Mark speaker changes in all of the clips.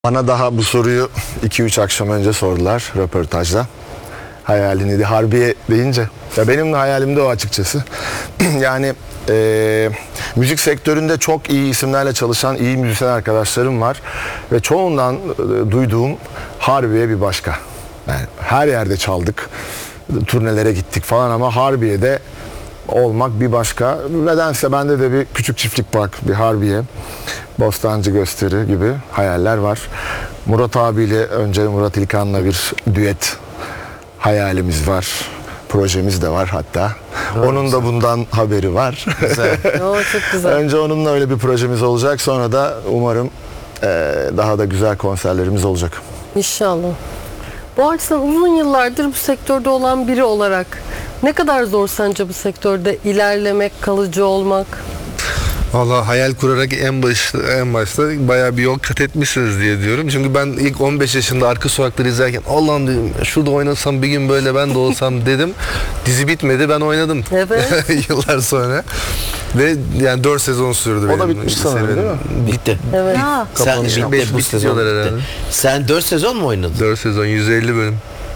Speaker 1: Bana daha bu soruyu 2-3 akşam önce sordular röportajda. Hayalini de Harbiye deyince. Ya benim de hayalim de o açıkçası. Yani müzik sektöründe çok iyi isimlerle çalışan iyi müzisyen arkadaşlarım var. Ve çoğundan duyduğum Harbiye bir başka. Yani her yerde çaldık. Turnelere gittik falan ama Harbiye'de olmak bir başka. Nedense bende de bir küçük çiftlik park, bir Harbiye, Bostancı gösteri gibi hayaller var. Murat abiyle, önce Murat İlkan'la bir düet hayalimiz var. Projemiz de var hatta. Evet, onun da bundan haberi var.
Speaker 2: Güzel.
Speaker 3: Çok güzel.
Speaker 1: Önce onunla öyle bir projemiz olacak. Sonra da umarım daha da güzel konserlerimiz olacak.
Speaker 3: İnşallah. Bu açıdan uzun yıllardır bu sektörde olan biri olarak ne kadar zor sence bu sektörde ilerlemek, kalıcı olmak?
Speaker 2: Valla hayal kurarak en başta bayağı bir yol kat etmişsiniz diye diyorum. Çünkü ben ilk 15 yaşında Arka Sokakları izlerken Allah'ım dedim şurada oynasam bir gün böyle ben de olsam dedim. Dizi bitmedi, ben oynadım.
Speaker 3: Evet.
Speaker 2: Yıllar sonra. Ve yani 4 sezon sürdü.
Speaker 1: O da bitmiş sanırım değil mi?
Speaker 4: Bitti.
Speaker 3: Evet.
Speaker 4: Sen
Speaker 2: Kapanış.
Speaker 4: 5
Speaker 2: Bu sezon
Speaker 4: sezon
Speaker 2: herhalde.
Speaker 4: bitti. Sen 4 sezon mu oynadın?
Speaker 2: 4 sezon 150 bölüm.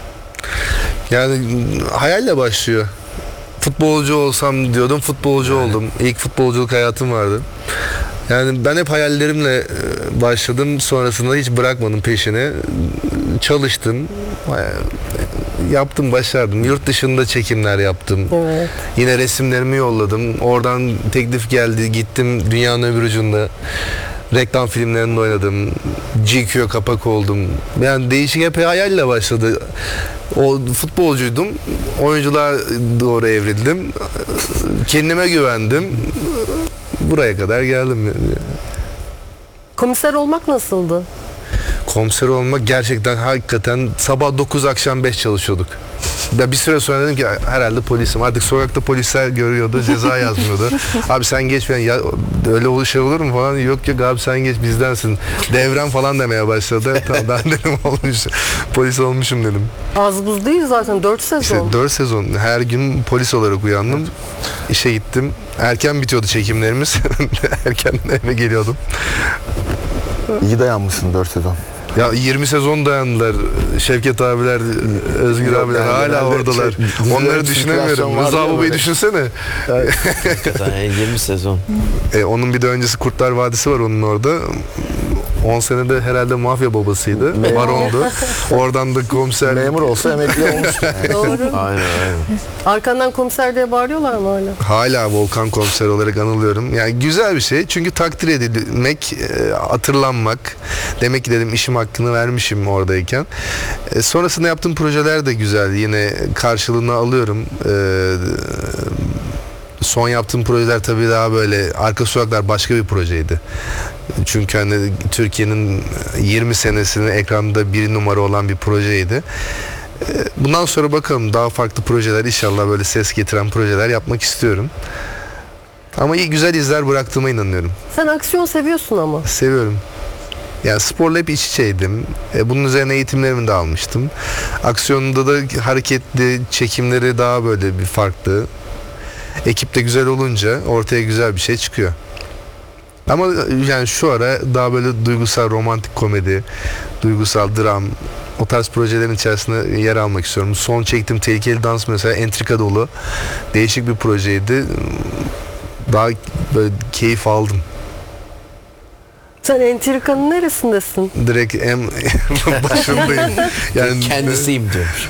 Speaker 2: Yani hayalle başlıyor. Futbolcu olsam diyordum, futbolcu oldum. İlk futbolculuk hayatım vardı. Yani ben hep hayallerimle başladım. Sonrasında hiç bırakmadım peşini. Çalıştım. Yaptım, başardım. Yurt dışında çekimler yaptım.
Speaker 3: Evet.
Speaker 2: Yine resimlerimi yolladım. Oradan teklif geldi. Gittim dünyanın öbür ucunda. Reklam filmlerinde oynadım. GQ'ya kapak oldum. Yani değişik hep hayalle başladı. O futbolcuydum. Oyunculuğa doğru evrildim. Kendime güvendim. Buraya kadar geldim.
Speaker 3: Komiser olmak nasıldı?
Speaker 2: Komiser olmak gerçekten hakikaten sabah 9 akşam 5 çalışıyorduk. Ya bir süre sonra dedim ki herhalde polisim. Artık sokakta polisler görüyordu, ceza yazmıyordu. Abi sen geç falan. Ya öyle şey olur mu falan. Yok yok abi sen geç bizdensin. Devrem falan demeye başladı. Tamam ben dedim olmuş. Polis olmuşum dedim.
Speaker 3: Az buz değil zaten 4 sezon.
Speaker 2: İşte 4 sezon. Her gün polis olarak uyandım. İşe gittim. Erken bitiyordu çekimlerimiz. Erken eve geliyordum.
Speaker 1: İyi dayanmışsın 4 sezon.
Speaker 2: Ya 20 sezon dayandılar. Şevket abiler, Özgür
Speaker 1: Yok,
Speaker 2: abiler
Speaker 1: yani
Speaker 2: hala
Speaker 1: herhalde
Speaker 2: oradalar. Onları düşünemiyorum. Rıza babayı düşünsene.
Speaker 4: Hakikaten 20 sezon.
Speaker 2: Onun bir de öncesi Kurtlar Vadisi var onun orada. 10 senede herhalde mafya babasıydı. Barondu. Oradan da komiser.
Speaker 1: Memur olsa emekli olmuştu.
Speaker 3: Doğru.
Speaker 4: Aynen.
Speaker 3: Arkandan komiser diye bağırıyorlar mı hala?
Speaker 2: Hala Volkan komiser olarak anılıyorum. Yani güzel bir şey. Çünkü takdir edilmek, hatırlanmak. Demek ki dedim işim hakkını vermişim oradayken. Sonrasında yaptığım projeler de güzel. Yine karşılığını alıyorum. Son yaptığım projeler tabii daha böyle Arka Sokaklar başka bir projeydi. Çünkü hani Türkiye'nin 20 senesinin ekranda bir numara olan bir projeydi. Bundan sonra bakalım daha farklı projeler, inşallah böyle ses getiren projeler yapmak istiyorum. Ama iyi güzel izler bıraktığıma inanıyorum.
Speaker 3: Sen aksiyon seviyorsun ama.
Speaker 2: Seviyorum. Yani sporla hep iç içeydim. Bunun üzerine eğitimlerimi de almıştım. Aksiyonunda da hareketli çekimleri daha böyle bir farklı. Ekip de güzel olunca ortaya güzel bir şey çıkıyor. Ama yani şu ara daha böyle duygusal romantik komedi, duygusal dram, o tarz projelerin içerisinde yer almak istiyorum. Son çektiğim Tehlikeli Dans mesela entrika dolu, değişik bir projeydi. Daha böyle keyif aldım.
Speaker 3: Sen entrikanın neresindesin?
Speaker 2: Direkt en başındayım. Yani
Speaker 4: Kendisiyim diyor.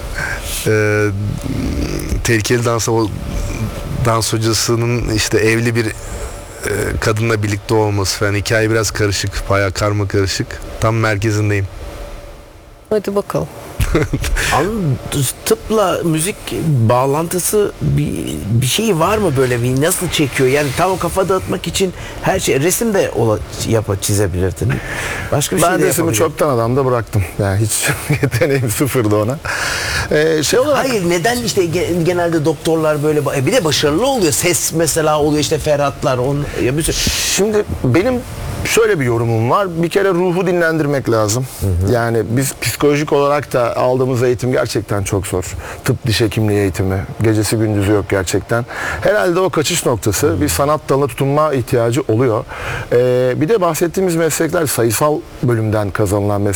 Speaker 2: Tehlikeli Dans'a o dans hocasının işte evli bir kadınla birlikte olması falan, hikaye biraz karışık, bayağı karma karışık. Tam merkezindeyim.
Speaker 3: Hadi bakalım.
Speaker 4: Ama tıpla müzik bağlantısı bir şey var mı böyle, bir nasıl çekiyor? Yani tam o kafa dağıtmak için her şey, resim de çizebilirdin. Başka bir şey
Speaker 1: Ben
Speaker 4: de
Speaker 1: resmi
Speaker 4: yapabilirdin.
Speaker 1: çoktan adamda bıraktım. Yani hiç yeteneğim sıfırdı ona. Şey olarak
Speaker 4: Hayır, neden işte genelde doktorlar böyle bir de başarılı oluyor. Ses mesela oluyor, işte Ferhatlar ya bir sürü.
Speaker 1: şimdi benim Şöyle bir yorumum var. Bir kere ruhu dinlendirmek lazım. Yani biz psikolojik olarak da aldığımız eğitim gerçekten çok zor. Tıp diş hekimliği eğitimi. Gecesi gündüzü yok gerçekten. Herhalde o kaçış noktası bir sanat dalına tutunma ihtiyacı oluyor. Bir de bahsettiğimiz meslekler sayısal bölümden kazanılan